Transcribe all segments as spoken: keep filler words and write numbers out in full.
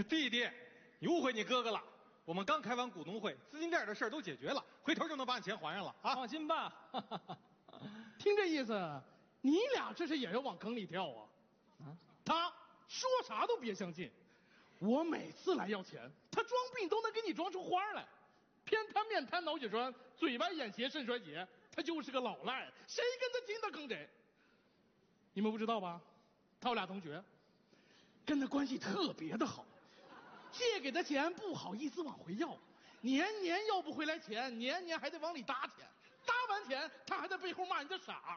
弟弟，你误会你哥哥了。我们刚开完股东会，资金链的事儿都解决了，回头就能把你钱还上了啊！ 放心吧。 听这意思，你俩这是也要往坑里跳啊？啊！他说啥都别相信。我每次来要钱，他装病都能给你装出花来。偏瘫、面瘫、脑血栓、嘴歪眼斜、肾衰竭，他就是个老赖，谁跟他亲他坑谁。你们不知道吧？他有俩同学，跟他关系特别的好，借给他钱不好意思往回要，年年要不回来钱，年年还得往里搭钱，搭完钱他还在背后骂人家傻。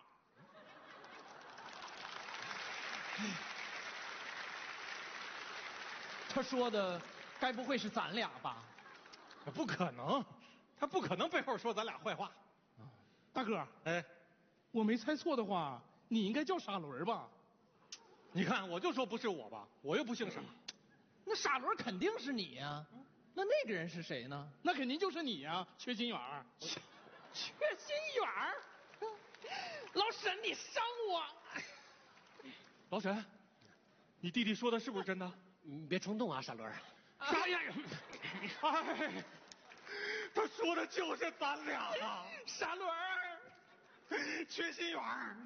他说的该不会是咱俩吧？ 不可能，他不可能背后说咱俩坏话。 大哥， 哎， 我没猜错的话，你应该叫傻轮吧？ 你看，我就说不是我吧，我又不姓傻。 那傻轮肯定是你呀、啊，那那个人是谁呢？ 那肯定就是你呀、啊，缺心眼儿。 缺心眼儿？老沈，你伤我！ 老沈，你弟弟说的是不是真的？ 你别冲动啊，傻轮。 啥呀？哎，他说的就是咱俩啊！ 傻轮儿， 缺心眼儿。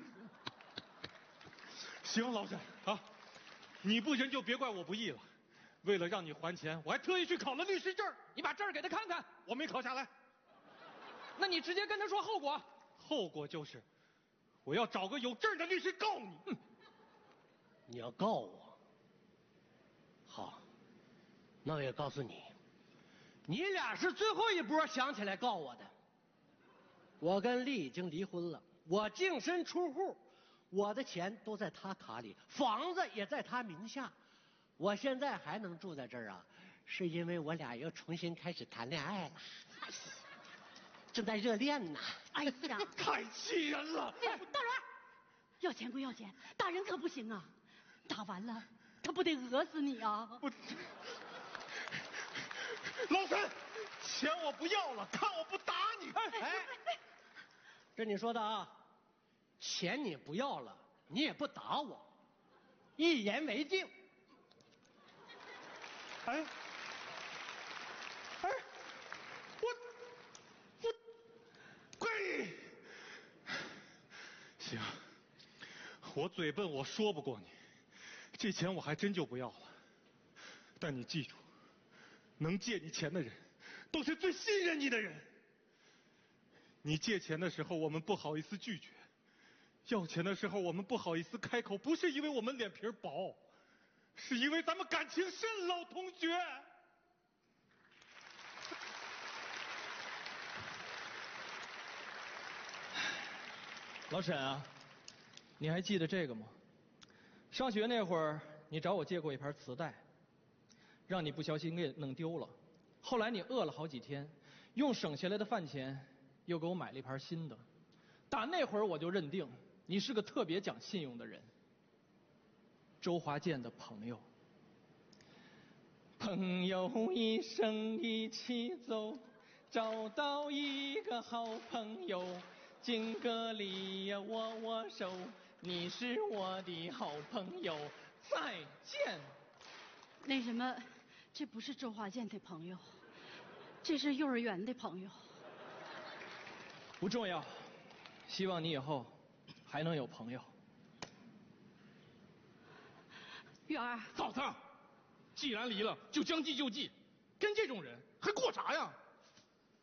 行，老沈啊，你不仁就别怪我不义了。为了让你还钱，我还特意去考了律师证。 你把证儿给他看看。 我没考下来。 那你直接跟他说后果。 后果就是，我要找个有证的律师告你。嗯、 你要告我？好，那我也告诉你，你俩是最后一波想起来告我的。我跟丽已经离婚了，我净身出户，我的钱都在他卡里，房子也在他名下。我现在还能住在这儿啊，是因为我俩又重新开始谈恋爱了。哎呀，正在热恋呢。 哎呀， 太气人了！ 大人，要钱归要钱，大人可不行啊！打完了，他不得讹死你啊！ 我，老沈，钱我不要了，看我不打你！ 哎哎，这你说的啊，钱你不要了，你也不打我，一言为定。 哎，哎，我我跪！行，我嘴笨，我说不过你，这钱我还真就不要了。但你记住，能借你钱的人，都是最信任你的人。你借钱的时候，我们不好意思拒绝；要钱的时候，我们不好意思开口，不是因为我们脸皮薄。是因为咱们感情深，老同学。 老沈啊，你还记得这个吗？上学那会儿，你找我借过一盘磁带，让你不小心给弄丢了。后来你饿了好几天，用省下来的饭钱又给我买了一盘新的。打那会儿我就认定你是个特别讲信用的人。周华健的朋友，朋友一生一起走，找到一个好朋友，敬个礼呀，握握手，你是我的好朋友，再见。 那什么，这不是周华健的朋友，这是幼儿园的朋友。 不重要，希望你以后还能有朋友。 月儿， 嫂子，既然离了，就将计就计，跟这种人还管